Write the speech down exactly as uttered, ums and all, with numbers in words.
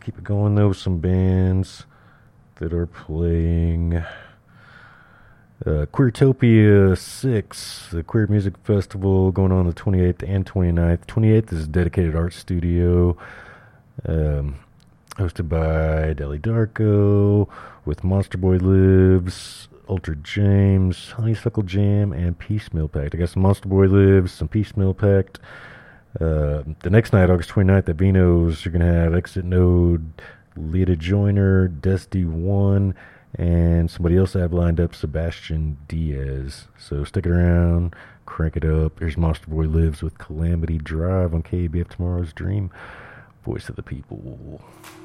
keep it going though with some bands that are playing. Uh, Queertopia six, the Queer Music Festival, going on the twenty-eighth and twenty-ninth. twenty-eighth is a dedicated art studio, um, hosted by Deli Darko, with Monster Boy Lives, Ultra James, Honeysuckle Jam, and Peace Mill Pact. I got some Monster Boy Lives, some Peace Mill Pact. Uh, the next night, August twenty-ninth, at Vino's, you're going to have Exit Node, Lita Joyner, Dusty One, and somebody else I have lined up, Sebastian Diaz. So stick it around, crank it up. Here's Monster Boy Lives with Calamity Drive on K A B F Tomorrow's Dream. Voice of the People.